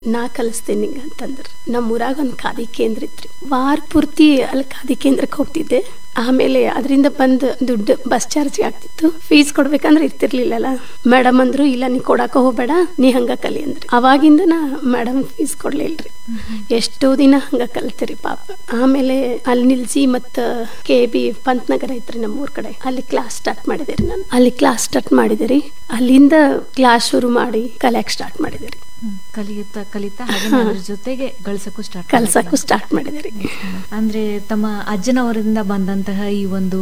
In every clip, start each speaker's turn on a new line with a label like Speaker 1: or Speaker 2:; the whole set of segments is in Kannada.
Speaker 1: ನಾ ಕಲಿಸ್ತೇನೆ ನಿಂಗೆ ಅಂತಂದ್ರೆ ನಮ್ಮ ಊರಾಗ ಒಂದು ಖಾದಿ ಕೇಂದ್ರ ಇತ್ರಿ. ವಾರ ಪೂರ್ತಿ ಅಲ್ಲಿ ಖಾದಿ ಕೇಂದ್ರಕ್ಕೆ ಹೋಗ್ತಿದ್ದೆ. ಆಮೇಲೆ ಅದರಿಂದ ಬಂದು ದುಡ್ಡು ಬಸ್ ಚಾರ್ಜ್ ಆಗ್ತಿತ್ತು. ಫೀಸ್ ಕೊಡ್ಬೇಕಂದ್ರೆ ಇರ್ತಿರ್ಲಿಲ್ಲಲ್ಲ. ಮೇಡಮ್ ಅಂದ್ರು ಇಲ್ಲ ನೀ ಕೊಡಾಕ ಹೋಗ್ಬೇಡ, ನೀ ಹಂಗ ಕಲಿ ಅಂದ್ರಿ. ಅವಾಗಿಂದ ನಾ ಮೇಡಮ್ ಫೀಸ್ ಕೊಡ್ಲಿಲ್ರಿ. ಎಷ್ಟೋ ದಿನ ಹಂಗ ಕಲ್ತಿರಿ ಪಾಪ. ಆಮೇಲೆ ಅಲ್ಲಿ ನಿಲ್ಸಿ ಮತ್ತ KB ಪಂತನಗರ ಐತ್ರಿ ನಮ್ಮೂರ್ ಕಡೆ, ಅಲ್ಲಿ ಕ್ಲಾಸ್ ಸ್ಟಾರ್ಟ್ ಮಾಡಿದೇರಿ. ನಾನು ಅಲ್ಲಿ ಕ್ಲಾಸ್ ಸ್ಟಾರ್ಟ್ ಮಾಡಿದೇರಿ. ಅಲ್ಲಿಂದ ಕ್ಲಾಸ್ ಶುರು ಮಾಡಿ ಕಲಿಯಕ್ ಸ್ಟಾರ್ಟ್ ಮಾಡಿದೇರಿ.
Speaker 2: ಕಲಿತಾ ಹಾಗೆ ಜೊತೆಗೆ ಕಲ್ಸಕ್ಕೂ ಸ್ಟಾರ್ಟ್
Speaker 1: ಮಾಡಿದೇರಿ.
Speaker 2: ಅಂದ್ರೆ ತಮ್ಮ ಅಜ್ಜನವರಿಂದ ಬಂದಂತಹ ಈ ಒಂದು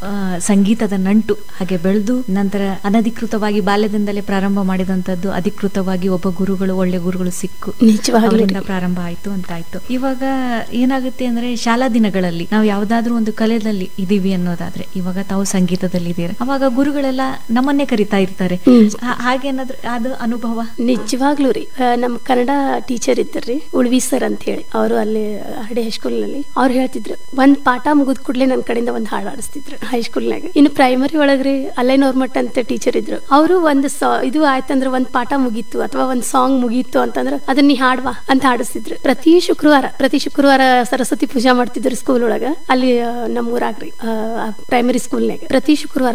Speaker 2: ಸಂಗೀತದ ನಂಟು ಹಾಗೆ ಬೆಳೆದು ನಂತರ ಅನಧಿಕೃತವಾಗಿ ಬಾಲ್ಯದಿಂದಲೇ ಪ್ರಾರಂಭ ಮಾಡಿದಂತದ್ದು ಅಧಿಕೃತವಾಗಿ ಒಳ್ಳೆ ಗುರುಗಳು ಸಿಕ್ಕು ನಿಜವಾಗ್ಲೂ ಪ್ರಾರಂಭ ಆಯ್ತು ಅಂತಾಯ್ತು. ಇವಾಗ ಏನಾಗುತ್ತೆ ಅಂದ್ರೆ ಶಾಲಾ ದಿನಗಳಲ್ಲಿ ನಾವು ಯಾವ್ದಾದ್ರು ಒಂದು ಕಲೆಯಲ್ಲಿ ಇದೀವಿ ಅನ್ನೋದಾದ್ರೆ, ಇವಾಗ ತಾವು ಸಂಗೀತದಲ್ಲಿ ಇದೀರ, ಅವಾಗ ಗುರುಗಳೆಲ್ಲ ನಮ್ಮನ್ನೇ ಕರಿತಾ ಇರ್ತಾರೆ. ಹಾಗೇನಾದ್ರು ಅದು ಅನುಭವ?
Speaker 1: ನಿಜವಾಗ್ಲೂ ರೀ. ನಮ್ ಕನ್ನಡ ಟೀಚರ್ ಇದ್ರಿ ಉಳ್ವಿ ಸರ್ ಅಂತ ಹೇಳಿ, ಅವರು ಅಲ್ಲಿ ಹಳ್ಳಿ ಹೈಸ್ಕೂಲ್ ನಲ್ಲಿ ಅವ್ರು ಹೇಳ್ತಿದ್ರು, ಒಂದ್ ಪಾಠ ಮುಗಿದ್ ಕೂಡ್ಲೆ ನನ್ ಕಡೆಯಿಂದ ಒಂದ್ ಹಾಡು ಆಡಿಸ್ತಿದ್ರು ಹೈಸ್ಕೂಲ್ನಾಗ. ಇನ್ನು ಪ್ರೈಮರಿ ಒಳಗ್ರಿ ಅಲ್ಲೈನೋರ್ಮಠ ಅಂತ ಟೀಚರ್ ಇದ್ರು. ಅವರು ಒಂದು ಇದು ಆಯ್ತಂದ್ರ ಒಂದ್ ಪಾಠ ಮುಗೀತು ಅಥವಾ ಒಂದ್ ಸಾಂಗ್ ಮುಗೀತು ಅಂತಂದ್ರ ಅದನ್ನ ನೀ ಹಾಡ್ವಾ ಅಂತ ಹಾಡಿಸ್ತಿದ್ರು. ಪ್ರತಿ ಶುಕ್ರವಾರ ಸರಸ್ವತಿ ಪೂಜಾ ಮಾಡ್ತಿದ್ರು ಸ್ಕೂಲ್ ಒಳಗ. ಅಲ್ಲಿ ನಮ್ಮೂರಾಗ್ರಿ ಪ್ರೈಮರಿ ಸ್ಕೂಲ್ನಾಗ ಪ್ರತಿ ಶುಕ್ರವಾರ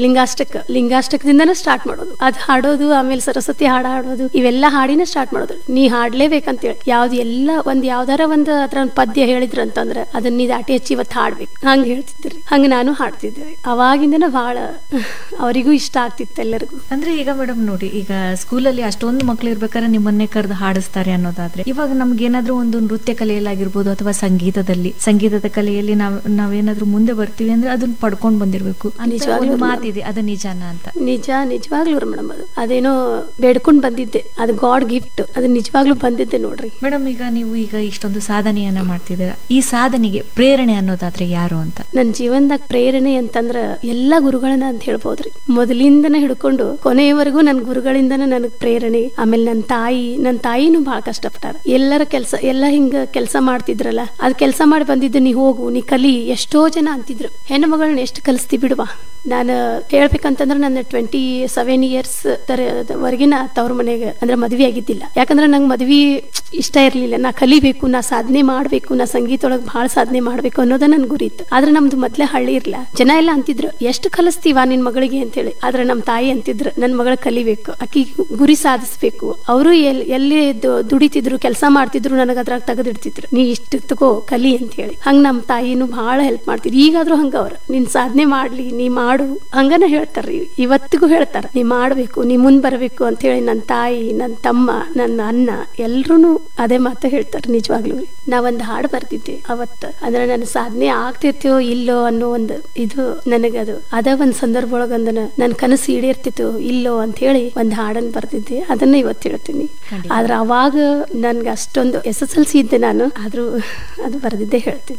Speaker 1: ಲಿಂಗಾಷ್ಟಕದಿಂದನೇ ಸ್ಟಾರ್ಟ್ ಮಾಡೋದು. ಅದ್ ಹಾಡೋದು, ಆಮೇಲೆ ಸರಸ್ವತಿ ಹಾಡೋದು, ಇವೆಲ್ಲ ಹಾಡಿನ ಸ್ಟಾರ್ಟ್ ಮಾಡೋದು. ನೀ ಹಾಡ್ಲೇಬೇಕಂತೇಳಿ ಯಾವ್ದಾರ ಒಂದು ಅದ್ರ ಪದ್ಯ ಹೇಳಿದ್ರು ಅಂತಂದ್ರೆ ಅದನ್ನ ನೀ ದಾಟಿ ಹಚ್ಚಿ ಇವತ್ತು ಹಾಡ್ಬೇಕು ಹಂಗ ಹೇಳ್ತಿದ್ರಿ. ಹಂಗ ನಾನು ಹಾಡ್ತಿದ್ದೆ. ಅವಾಗಿಂದನ ಬಹಳ ಅವರಿಗೂ ಇಷ್ಟ ಆಗ್ತಿತ್ತು ಎಲ್ಲರಿಗೂ.
Speaker 2: ಅಂದ್ರೆ ಈಗ ಮೇಡಮ್ ನೋಡಿ, ಈಗ ಸ್ಕೂಲಲ್ಲಿ ಅಷ್ಟೊಂದು ಮಕ್ಳು ಇರ್ಬೇಕಾದ್ರೆ ನಿಮ್ಮನ್ನೇ ಕರೆದು ಹಾಡಿಸ್ತಾರೆ ಅನ್ನೋದಾದ್ರೆ, ಇವಾಗ ನಮ್ಗೆ ಏನಾದ್ರೂ ಒಂದು ನೃತ್ಯ ಕಲೆಯಲ್ಲಾಗಿರ್ಬೋದು ಅಥವಾ ಸಂಗೀತದ ಕಲೆಯಲ್ಲಿ ನಾವೇನಾದ್ರೂ ಮುಂದೆ ಬರ್ತೀವಿ ಅಂದ್ರೆ ಅದನ್ನ ಪಡ್ಕೊಂಡ್ ಬಂದಿರ್ಬೇಕು. ನಿಜವಾಗ್ಲೂ ಮಾತಿದೆ, ಅದು ನಿಜಾನ ಅಂತ?
Speaker 1: ನಿಜವಾಗ್ಲೂ ಮೇಡಮ್, ಅದೇನೋ ಬೇಡ್ಕೊಂಡ್ ಬಂದಿದ್ದೆ, ಅದು ಗಾಡ್ ಗಿಫ್ಟ್. ಅದು ನಿಜವಾಗ್ಲೂ ಬಂದಿದ್ದೆ ನೋಡ್ರಿ
Speaker 2: ಮೇಡಮ್. ಈಗ ನೀವು ಇಷ್ಟೊಂದು ಸಾಧನೆಯನ್ನ ಮಾಡ್ತಿದ್ದೀರಾ, ಈ ಸಾಧನೆಗೆ ಪ್ರೇರಣೆ ಅನ್ನೋದಾದ್ರೆ ಯಾರು ಅಂತ?
Speaker 1: ನನ್ನ ಜೀವನದಾಗ ಪ್ರೇರಣೆ ಅಂತಂದ್ರ ಎಲ್ಲಾ ಗುರುಗಳನ್ನ ಅಂತ ಹೇಳ್ಬೋದ್ರಿ. ಮೊದಲಿಂದನೇ ಹಿಡ್ಕೊಂಡು ಕೊನೆಯವರೆಗೂ ನನ್ನ ಗುರುಗಳಿಂದನೇ ನನಗ್ ಪ್ರೇರಣೆ. ಆಮೇಲೆ ನನ್ನ ತಾಯಿನೂ ಬಹಳ ಕಷ್ಟಪಟ್ಟಾರ. ಎಲ್ಲ ಹಿಂಗ ಕೆಲಸ ಮಾಡ್ತಿದ್ರಲ್ಲ, ಅದ್ ಕೆಲಸ ಮಾಡಿ ಬಂದಿದ್ದು, ನೀ ಹೋಗು, ನೀ ಕಲಿ. ಎಷ್ಟೋ ಜನ ಅಂತಿದ್ರು, ಹೆಣ್ಣು ಮಗಳನ್ನ ಎಷ್ಟು ಕಲಿಸ್ತಿ ಬಿಡುವ. ನಾನು ಹೇಳ್ಬೇಕಂತಂದ್ರೆ ನನ್ನ 27 years ವರೆಗಿನ ತವ್ರ ಮನೆಗೆ ಅಂದ್ರೆ ಮದ್ವೆ ಆಗಿದ್ದಿಲ್ಲ. ಯಾಕಂದ್ರೆ ನಂಗೆ ಮದ್ವಿ ಇಷ್ಟ ಇರ್ಲಿಲ್ಲ. ನಾ ಕಲಿಬೇಕು, ನಾ ಸಾಧನೆ ಮಾಡ್ಬೇಕು, ನಾ ಸಂಗೀತ ಒಳಗ್ ಬಹಳ ಸಾಧನೆ ಮಾಡ್ಬೇಕು ಅನ್ನೋದ ನನ್ ಗುರಿ ಇತ್ತು. ಆದ್ರೆ ನಮ್ದು ಮೊದ್ಲೇ ಹಳ್ಳಿ ಇರ್ಲ. ಜನ ಎಲ್ಲ ಅಂತಿದ್ರು, ಎಷ್ಟು ಕಲಿಸ್ತೀವ ನಿನ್ ಮಗಳಿಗೆ ಅಂತೇಳಿ. ಆದ್ರೆ ನಮ್ ತಾಯಿ ಅಂತಿದ್ರು, ನನ್ ಮಗಳ ಕಲಿಬೇಕು, ಆಕಿ ಗುರಿ ಸಾಧಿಸ್ಬೇಕು. ಅವರು ಎಲ್ಲಿ ದುಡಿತಿದ್ರು, ಕೆಲಸ ಮಾಡ್ತಿದ್ರು, ನನಗ ಅದ್ರಾಗ ತೆಗೆದಿಡ್ತಿದ್ರು, ನೀ ಇಷ್ಟು ತಗೋ ಕಲಿ ಅಂತ ಹೇಳಿ. ಹಂಗ ನಮ್ ತಾಯಿನೂ ಬಹಳ ಹೆಲ್ಪ್ ಮಾಡ್ತಿದ್ರು. ಈಗಾದ್ರೂ ಹಂಗ ಅವ್ರ, ನಿನ್ ಸಾಧನೆ ಮಾಡ್ಲಿ, ನೀ ಮಾಡು ಹಂಗನ ಹೇಳ್ತಾರ್ರಿ. ಇವತ್ತಿಗೂ ಹೇಳ್ತಾರ, ನೀ ಮಾಡ್ಬೇಕು, ನೀ ಮುಂದ್ ಬರ್ಬೇಕು ಅಂತ ಹೇಳಿ. ನನ್ನ ತಾಯಿ, ನನ್ನ ತಮ್ಮ, ನನ್ನ ಅಣ್ಣ ಎಲ್ರು ಅದೇ ಮಾತ ಹೇಳ್ತಾರೆ. ನಿಜವಾಗ್ಲೂ ನಾ ಒಂದ್ ಹಾಡು ಬರ್ತಿದ್ದೆ ಅವತ್ತ. ಅಂದ್ರೆ ನನ್ನ ಸಾಧನೆ ಆಗ್ತಿರ್ತೋ ಇಲ್ಲೋ ಅನ್ನೋ ಒಂದು ಇದು ನನಗದು ಅದ ಒಂದ್ ಸಂದರ್ಭ ಒಳಗಂದನ ನನ್ನ ಕನಸು ಈಡೇರ್ತಿತ್ತು ಇಲ್ಲೋ ಅಂತ ಹೇಳಿ ಒಂದ್ ಹಾಡನ್ನ ಬರ್ತಿದ್ದೆ. ಅದನ್ನ ಇವತ್ತು ಹೇಳ್ತೀನಿ. ಆದ್ರೆ ಅವಾಗ ನನ್ಗೆ ಅಷ್ಟೊಂದು SSLC ಇದ್ದೆ ನಾನು, ಆದ್ರೂ ಅದು ಬರ್ದಿದ್ದೆ ಹೇಳ್ತೀನಿ.